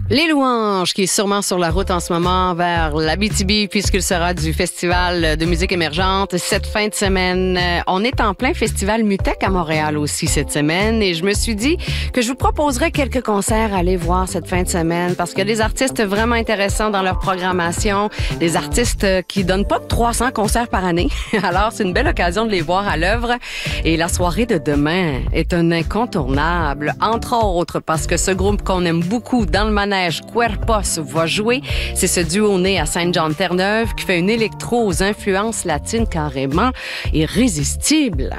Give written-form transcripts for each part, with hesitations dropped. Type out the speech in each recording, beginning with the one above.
Les Louanges, qui est sûrement sur la route en ce moment vers l'Abitibi, puisqu'il sera du Festival de musique émergente cette fin de semaine. On est en plein Festival Mutec à Montréal aussi cette semaine et je me suis dit que je vous proposerais quelques concerts à aller voir cette fin de semaine parce qu'il y a des artistes vraiment intéressants dans leur programmation, des artistes qui donnent pas de 300 concerts par année. Alors, c'est une belle occasion de les voir à l'œuvre. Et la soirée de demain est un incontournable, entre autres parce que ce groupe qu'on aime beaucoup dans le manège, Cuerpos, va jouer. C'est ce duo né à Saint-Jean-de-Terre-Neuve qui fait une électro aux influences latines carrément irrésistibles.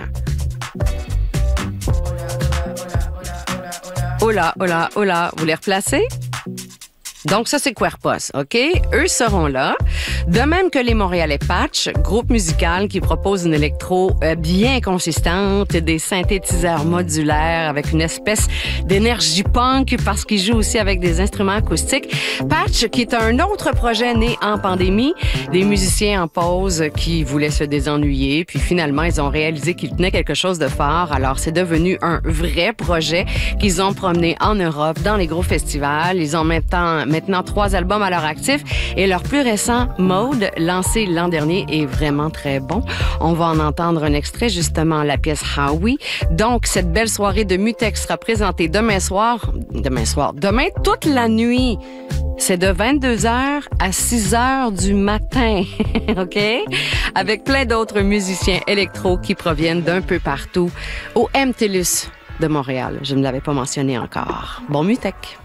Hola, hola, hola. Vous les replacez? Donc, ça, c'est Cuerpos, OK? Eux seront là. De même que les Montréalais Patch, groupe musical qui propose une électro bien consistante, des synthétiseurs modulaires avec une espèce d'énergie punk parce qu'ils jouent aussi avec des instruments acoustiques. Patch, qui est un autre projet né en pandémie, des musiciens en pause qui voulaient se désennuyer, puis finalement, ils ont réalisé qu'ils tenaient quelque chose de fort. Alors, c'est devenu un vrai projet qu'ils ont promené en Europe, dans les gros festivals. Ils ont maintenant 3 albums à leur actif et leur plus récent, Mode, lancé l'an dernier, est vraiment très bon. On va en entendre un extrait, justement, la pièce Howie. Donc, cette belle soirée de Mutec sera présentée demain toute la nuit. C'est de 22h à 6h du matin, OK? Avec plein d'autres musiciens électro qui proviennent d'un peu partout au MTLUS de Montréal. Je ne l'avais pas mentionné encore. Bon Mutec!